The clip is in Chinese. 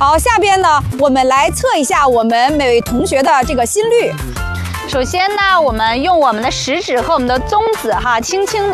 好，下边呢，我们来测一下我们每位同学的这个心率。 首先呢，我们用我们的食指和我们的中指哈，轻轻